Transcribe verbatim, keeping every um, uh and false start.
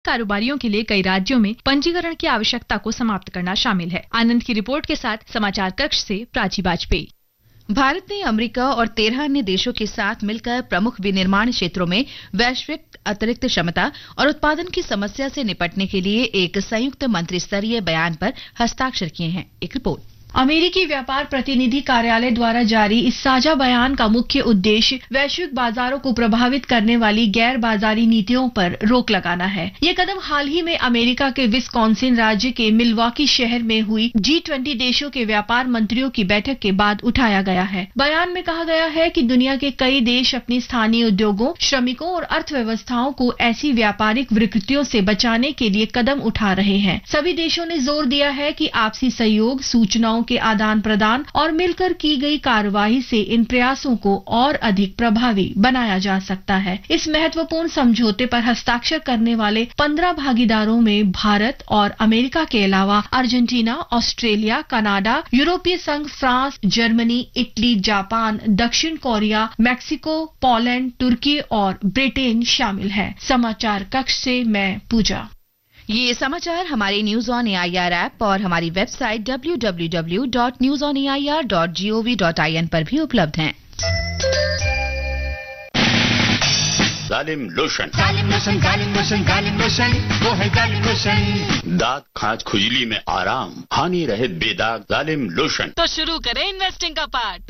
कारोबारियों के लिए कई राज्यों में पंजीकरण की आवश्यकता को समाप्त करना शामिल है। आनंद की रिपोर्ट के साथ समाचार कक्ष से प्राची वाजपेयी। भारत ने अमेरिका और तेरह अन्य देशों के साथ मिलकर प्रमुख विनिर्माण क्षेत्रों में वैश्विक अतिरिक्त क्षमता और उत्पादन की समस्या से निपटने के लिए एक संयुक्त मंत्री स्तरीय बयान पर हस्ताक्षर किए हैं। एक रिपोर्ट। अमेरिकी व्यापार प्रतिनिधि कार्यालय द्वारा जारी इस साझा बयान का मुख्य उद्देश्य वैश्विक बाजारों को प्रभावित करने वाली गैर बाजारी नीतियों पर रोक लगाना है। ये कदम हाल ही में अमेरिका के विस्कॉन्सिन राज्य के मिल्वॉकी शहर में हुई जी ट्वेंटी देशों के व्यापार मंत्रियों की बैठक के बाद उठाया गया है। बयान में कहा गया है कि दुनिया के कई देश अपनी स्थानीय उद्योगों, श्रमिकों और अर्थव्यवस्थाओं को ऐसी व्यापारिक विकृतियों से बचाने के लिए कदम उठा रहे हैं। सभी देशों ने जोर दिया है कि आपसी सहयोग, सूचनाओं के आदान प्रदान और मिलकर की गई कार्रवाई से इन प्रयासों को और अधिक प्रभावी बनाया जा सकता है। इस महत्वपूर्ण समझौते पर हस्ताक्षर करने वाले पंद्रह भागीदारों में भारत और अमेरिका के अलावा अर्जेंटीना, ऑस्ट्रेलिया, कनाडा, यूरोपीय संघ, फ्रांस, जर्मनी, इटली, जापान, दक्षिण कोरिया, मैक्सिको, पोलैंड, तुर्की और ब्रिटेन शामिल है। समाचार कक्ष से मैं पूजा। ये समाचार हमारे न्यूज ऑन एआईआर ऐप और हमारी website W W W dot news on A I R dot G O V dot I N पर भी उपलब्ध हैं। जालिम लोशन, जालिम लोशन, जालिम लोशन, जालिम लोशन, वो है जालिम लोशन। दांत, खाज, खुजली में आराम, हानि रहे बेदाग जालिम लोशन। तो शुरू करें इन्वेस्टिंग का पार्ट।